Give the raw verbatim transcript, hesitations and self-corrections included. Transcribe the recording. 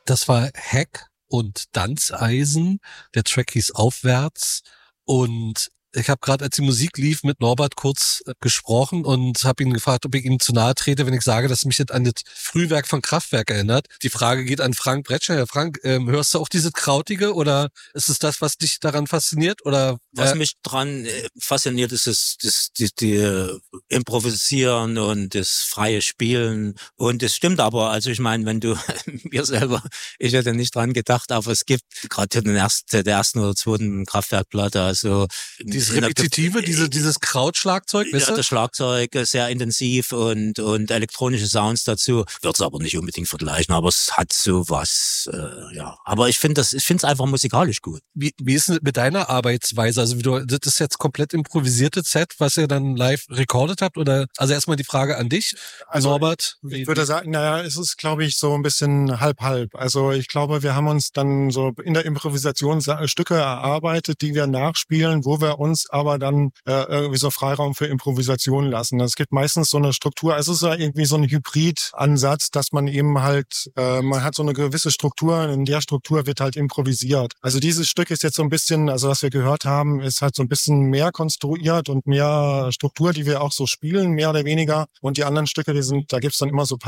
Das war Heck und Danzeisen. Der Track hieß Aufwärts. Und ich habe gerade, als die Musik lief, mit Norbert kurz äh, gesprochen und habe ihn gefragt, ob ich ihm zu nahe trete, wenn ich sage, dass mich das an das Frühwerk von Kraftwerk erinnert. Die Frage geht an Frank Bretscher. Herr Frank, ähm, hörst du auch dieses Krautige oder ist es das, was dich daran fasziniert? Oder Was äh, mich dran äh, fasziniert, ist das, das, die, die äh, Improvisieren und das freie Spielen. Und es stimmt aber, also ich meine, wenn du mir selber, ich hätte nicht dran gedacht, aber es gibt gerade den ersten, der ersten oder zweiten Kraftwerkplatte, also dieses Repetitive, diese, dieses Krautschlagzeug, weißt ja, du? das Schlagzeug äh, sehr intensiv und und elektronische Sounds dazu. Würde es aber nicht unbedingt vergleichen, aber es hat so was, äh, ja. Aber ich finde das, ich finde es einfach musikalisch gut. Wie, wie ist denn mit deiner Arbeitsweise? Also wie du, das ist jetzt komplett improvisierte Set, was ihr dann live recorded habt? Oder also erstmal die Frage an dich, Also, Norbert. Ich Wie, würde sagen, naja, es ist, glaube ich, so ein bisschen halb-halb. Also ich glaube, wir haben uns dann so in der Improvisation Sa- Stücke erarbeitet, die wir nachspielen, wo wir uns aber dann äh, irgendwie so Freiraum für Improvisation lassen. Es gibt meistens so eine Struktur, also es ist ja irgendwie so ein Hybrid-Ansatz, dass man eben halt, äh, man hat so eine gewisse Struktur, in der Struktur wird halt improvisiert. Also dieses Stück ist jetzt so ein bisschen, also was wir gehört haben, ist halt so ein bisschen mehr konstruiert und mehr Struktur, die wir auch so spielen, mehr oder weniger. Und die anderen Stücke, die sind, da gibt's dann immer so